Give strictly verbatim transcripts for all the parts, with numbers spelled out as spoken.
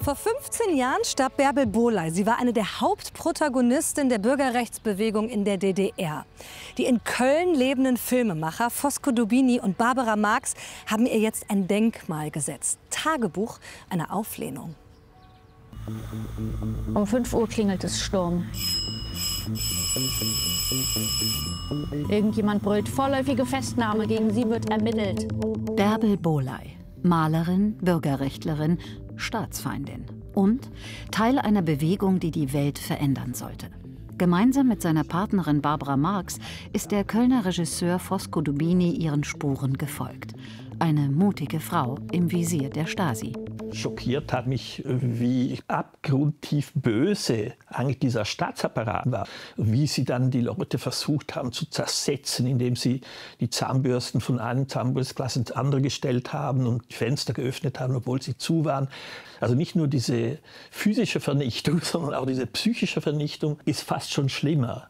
Vor fünfzehn Jahren starb Bärbel Bohley. Sie war eine der Hauptprotagonisten der Bürgerrechtsbewegung in der D D R. Die in Köln lebenden Filmemacher Fosco Dubini und Barbara Marx haben ihr jetzt ein Denkmal gesetzt. Tagebuch einer Auflehnung. Um fünf Uhr klingelt es Sturm. Irgendjemand brüllt, vorläufige Festnahme, gegen sie wird ermittelt. Bärbel Bohley, Malerin, Bürgerrechtlerin, Staatsfeindin und Teil einer Bewegung, die die Welt verändern sollte. Gemeinsam mit seiner Partnerin Barbara Marx ist der Kölner Regisseur Fosco Dubini ihren Spuren gefolgt. Eine mutige Frau im Visier der Stasi. Schockiert hat mich, wie abgrundtief böse eigentlich dieser Staatsapparat war. Wie sie dann die Leute versucht haben zu zersetzen, indem sie die Zahnbürsten von einem Zahnbürstglas ins andere gestellt haben und die Fenster geöffnet haben, obwohl sie zu waren. Also nicht nur diese physische Vernichtung, sondern auch diese psychische Vernichtung ist fast schon schlimmer.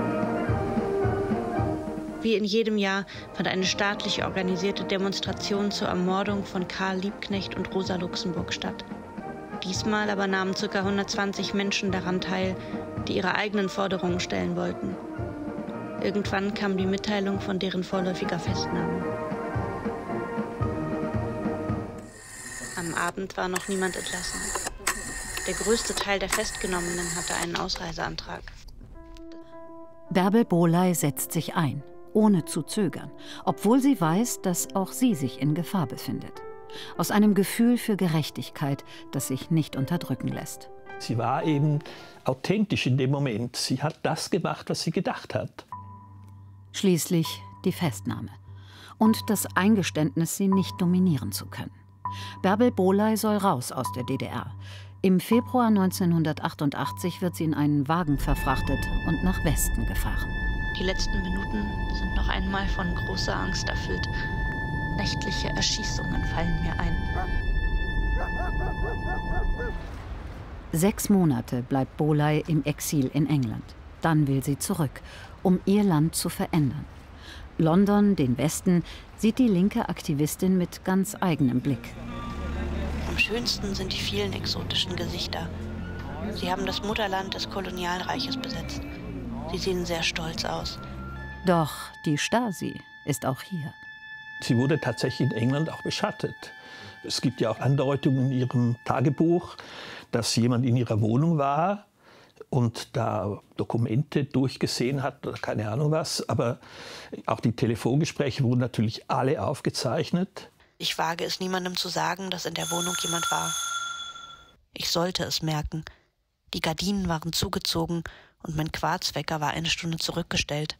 Wie in jedem Jahr fand eine staatlich organisierte Demonstration zur Ermordung von Karl Liebknecht und Rosa Luxemburg statt. Diesmal aber nahmen ca. hundertzwanzig Menschen daran teil, die ihre eigenen Forderungen stellen wollten. Irgendwann kam die Mitteilung von deren vorläufiger Festnahme. Am Abend war noch niemand entlassen. Der größte Teil der Festgenommenen hatte einen Ausreiseantrag. Bärbel Bohley setzt sich ein, ohne zu zögern, obwohl sie weiß, dass auch sie sich in Gefahr befindet. Aus einem Gefühl für Gerechtigkeit, das sich nicht unterdrücken lässt. Sie war eben authentisch in dem Moment. Sie hat das gemacht, was sie gedacht hat. Schließlich die Festnahme und das Eingeständnis, sie nicht dominieren zu können. Bärbel Bohley soll raus aus der D D R. Im Februar neunzehnhundertachtundachtzig wird sie in einen Wagen verfrachtet und nach Westen gefahren. Die letzten Minuten sind noch einmal von großer Angst erfüllt. Nächtliche Erschießungen fallen mir ein. Sechs Monate bleibt Bohley im Exil in England. Dann will sie zurück, um ihr Land zu verändern. London, den Westen, sieht die linke Aktivistin mit ganz eigenem Blick. Am schönsten sind die vielen exotischen Gesichter. Sie haben das Mutterland des Kolonialreiches besetzt. Sie sehen sehr stolz aus. Doch die Stasi ist auch hier. Sie wurde tatsächlich in England auch beschattet. Es gibt ja auch Andeutungen in ihrem Tagebuch, dass jemand in ihrer Wohnung war und da Dokumente durchgesehen hat oder keine Ahnung was. Aber auch die Telefongespräche wurden natürlich alle aufgezeichnet. Ich wage es niemandem zu sagen, dass in der Wohnung jemand war. Ich sollte es merken. Die Gardinen waren zugezogen und mein Quarzwecker war eine Stunde zurückgestellt.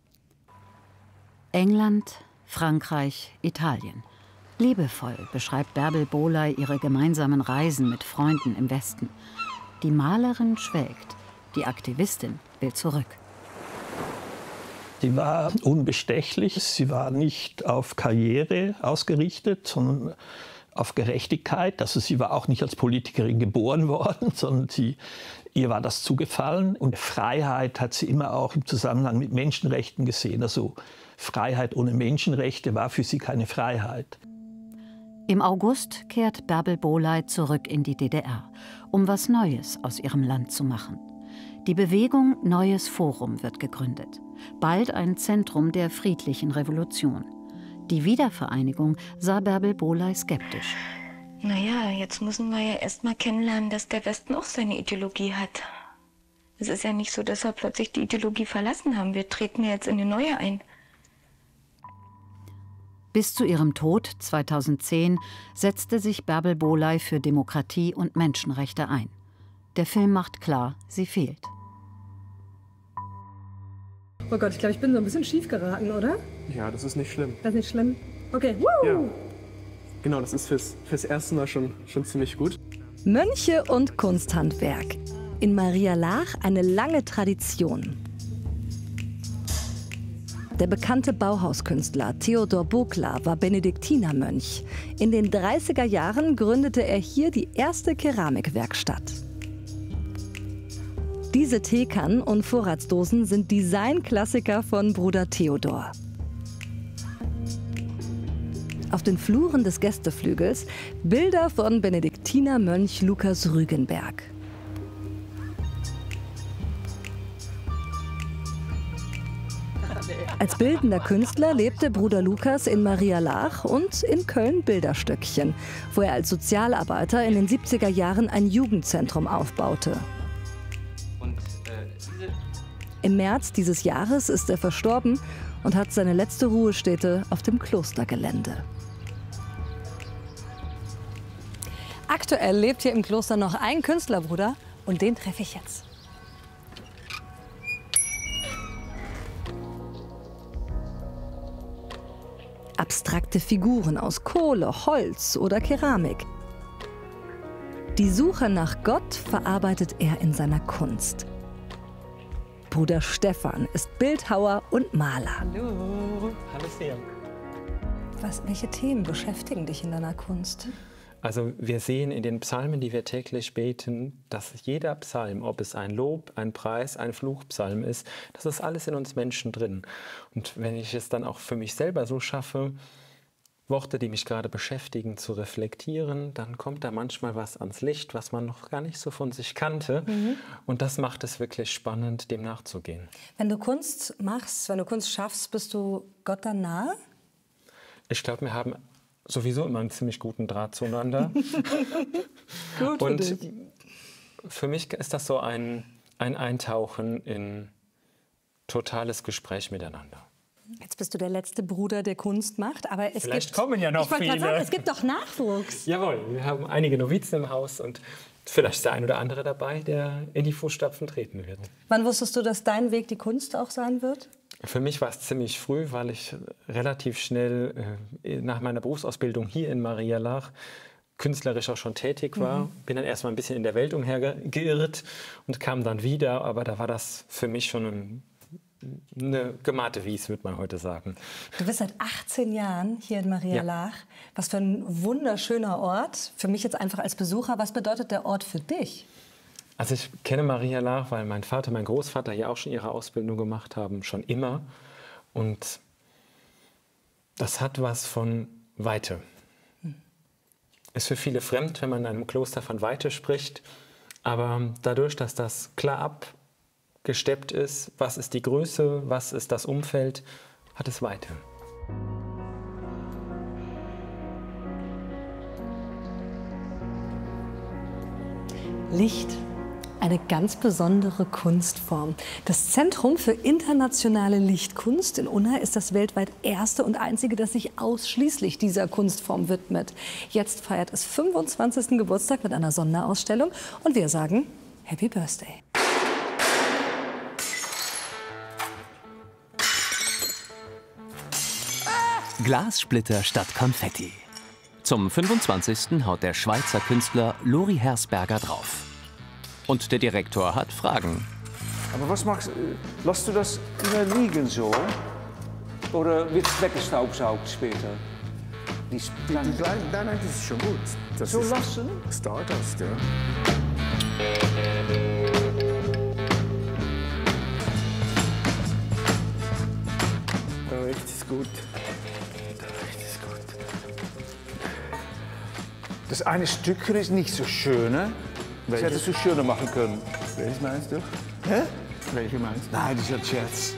England, Frankreich, Italien. Liebevoll beschreibt Bärbel Bohley ihre gemeinsamen Reisen mit Freunden im Westen. Die Malerin schwelgt, die Aktivistin will zurück. Sie war unbestechlich, sie war nicht auf Karriere ausgerichtet, sondern auf Gerechtigkeit. Also sie war auch nicht als Politikerin geboren worden, sondern sie, ihr war das zugefallen. Und Freiheit hat sie immer auch im Zusammenhang mit Menschenrechten gesehen. Also Freiheit ohne Menschenrechte war für sie keine Freiheit. Im August kehrt Bärbel Bohley zurück in die D D R, um was Neues aus ihrem Land zu machen. Die Bewegung Neues Forum wird gegründet. Bald ein Zentrum der friedlichen Revolution. Die Wiedervereinigung sah Bärbel Bohley skeptisch. Naja, jetzt müssen wir ja erst mal kennenlernen, dass der Westen auch seine Ideologie hat. Es ist ja nicht so, dass wir plötzlich die Ideologie verlassen haben. Wir treten ja jetzt in eine neue ein. Bis zu ihrem Tod zweitausendzehn setzte sich Bärbel Bohley für Demokratie und Menschenrechte ein. Der Film macht klar, sie fehlt. Oh Gott, ich glaube, ich bin so ein bisschen schief geraten, oder? Ja, das ist nicht schlimm. Das ist nicht schlimm. Okay, woo! Ja. Genau, das ist fürs, fürs erste Mal schon, schon ziemlich gut. Mönche und Kunsthandwerk. In Maria Laach eine lange Tradition. Der bekannte Bauhauskünstler Theodor Bogler war Benediktinermönch. In den dreißiger Jahren gründete er hier die erste Keramikwerkstatt. Diese Teekannen und Vorratsdosen sind Designklassiker von Bruder Theodor. Auf den Fluren des Gästeflügels Bilder von Benediktinermönch Lukas Rügenberg. Als bildender Künstler lebte Bruder Lukas in Marialach und in Köln-Bilderstöckchen, wo er als Sozialarbeiter in den siebziger Jahren ein Jugendzentrum aufbaute. Im März dieses Jahres ist er verstorben und hat seine letzte Ruhestätte auf dem Klostergelände. Aktuell lebt hier im Kloster noch ein Künstlerbruder und den treffe ich jetzt. Abstrakte Figuren aus Kohle, Holz oder Keramik. Die Suche nach Gott verarbeitet er in seiner Kunst. Bruder Stefan ist Bildhauer und Maler. Hallo. Hallo sehr. Was, welche Themen beschäftigen dich in deiner Kunst? Also wir sehen in den Psalmen, die wir täglich beten, dass jeder Psalm, ob es ein Lob, ein Preis, ein Fluchpsalm ist, das ist alles in uns Menschen drin. Und wenn ich es dann auch für mich selber so schaffe, Worte, die mich gerade beschäftigen, zu reflektieren, dann kommt da manchmal was ans Licht, was man noch gar nicht so von sich kannte. Mhm. Und das macht es wirklich spannend, dem nachzugehen. Wenn du Kunst machst, wenn du Kunst schaffst, bist du Gott dann nahe? Ich glaube, wir haben sowieso immer einen ziemlich guten Draht zueinander. Gut und für dich. Für mich ist das so ein, ein Eintauchen in totales Gespräch miteinander. Jetzt bist du der letzte Bruder, der Kunst macht, aber es Vielleicht gibt, kommen ja noch ich wollte viele. gerade sagen, es gibt doch Nachwuchs. Jawohl, wir haben einige Novizen im Haus und vielleicht ist der ein oder andere dabei, der in die Fußstapfen treten wird. Wann wusstest du, dass dein Weg die Kunst auch sein wird? Für mich war es ziemlich früh, weil ich relativ schnell äh, nach meiner Berufsausbildung hier in Marialach künstlerisch auch schon tätig war. Mhm. Bin dann erst mal ein bisschen in der Welt umhergeirrt und kam dann wieder. Aber da war das für mich schon ein, eine gemachte Wies, würde man heute sagen. Du bist seit achtzehn Jahren hier in Marialach. Ja. Was für ein wunderschöner Ort. Für mich jetzt einfach als Besucher. Was bedeutet der Ort für dich? Also ich kenne Marialach, weil mein Vater, mein Großvater hier auch schon ihre Ausbildung gemacht haben, schon immer. Und das hat was von Weite. Hm. Ist für viele fremd, wenn man in einem Kloster von Weite spricht. Aber dadurch, dass das klar abgesteppt ist, was ist die Größe, was ist das Umfeld, hat es Weite. Licht. Eine ganz besondere Kunstform. Das Zentrum für internationale Lichtkunst in Unna ist das weltweit erste und einzige, das sich ausschließlich dieser Kunstform widmet. Jetzt feiert es fünfundzwanzigsten Geburtstag mit einer Sonderausstellung und wir sagen Happy Birthday. Glassplitter statt Konfetti. Zum fünfundzwanzigsten haut der Schweizer Künstler Lori Hersberger drauf. Und der Direktor hat Fragen. Aber was machst du? Lässt du das immer liegen so? Oder wird es weggestaubsaugt später? Die, die, die, nein, nein, das ist schon gut. Das so ist lassen? Stardust, ja. Da riecht es gut. Da riecht es gut. Das eine Stück ist nicht so schön, ne? Das hättest du schöner machen können. Welches meinst du? Hä? Welche meinst du? Nein, das ist ein Scherz.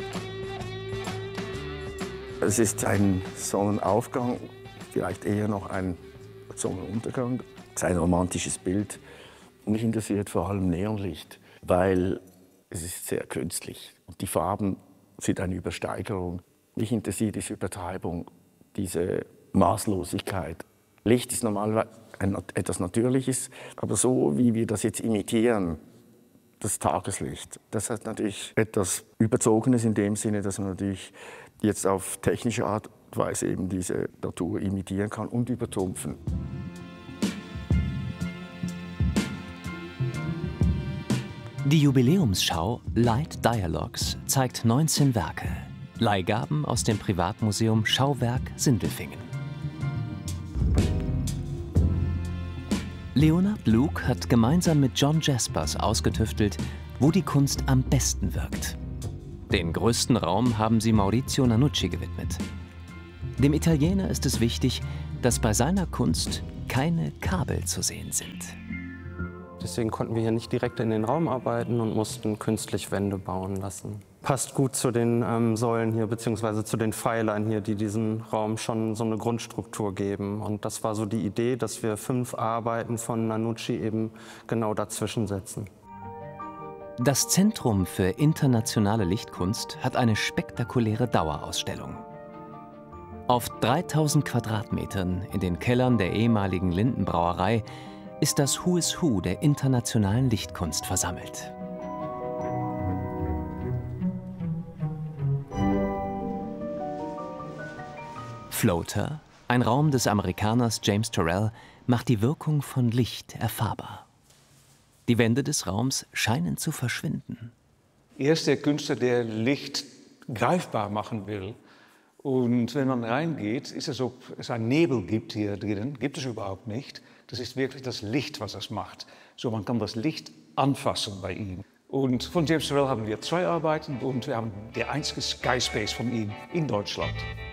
Es ist ein Sonnenaufgang, vielleicht eher noch ein Sonnenuntergang. Es ist ein romantisches Bild. Mich interessiert vor allem Neonlicht, weil es ist sehr künstlich. Und die Farben sind eine Übersteigerung. Mich interessiert diese Übertreibung, diese Maßlosigkeit. Licht ist normalerweise ein, etwas Natürliches, aber so wie wir das jetzt imitieren, das Tageslicht, das hat natürlich etwas Überzogenes in dem Sinne, dass man natürlich jetzt auf technische Art und Weise eben diese Natur imitieren kann und übertrumpfen. Die Jubiläumsschau Light Dialogues zeigt neunzehn Werke. Leihgaben aus dem Privatmuseum Schauwerk Sindelfingen. Leonard Luke hat gemeinsam mit John Jaspers ausgetüftelt, wo die Kunst am besten wirkt. Den größten Raum haben sie Maurizio Nanucci gewidmet. Dem Italiener ist es wichtig, dass bei seiner Kunst keine Kabel zu sehen sind. Deswegen konnten wir hier nicht direkt in den Raum arbeiten und mussten künstlich Wände bauen lassen. Passt gut zu den ähm, Säulen hier, beziehungsweise zu den Pfeilern hier, die diesem Raum schon so eine Grundstruktur geben. Und das war so die Idee, dass wir fünf Arbeiten von Nanucci eben genau dazwischen setzen. Das Zentrum für internationale Lichtkunst hat eine spektakuläre Dauerausstellung. Auf dreitausend Quadratmetern in den Kellern der ehemaligen Lindenbrauerei ist das Who is Who der internationalen Lichtkunst versammelt. Floater, ein Raum des Amerikaners James Turrell, macht die Wirkung von Licht erfahrbar. Die Wände des Raums scheinen zu verschwinden. Er ist der Künstler, der Licht greifbar machen will. Und wenn man reingeht, ist es, ob es einen Nebel gibt hier drinnen. Gibt es überhaupt nicht. Das ist wirklich das Licht, was es macht. So, man kann das Licht anfassen bei ihm. Und von James Turrell haben wir zwei Arbeiten und wir haben der einzige Skyspace von ihm in Deutschland.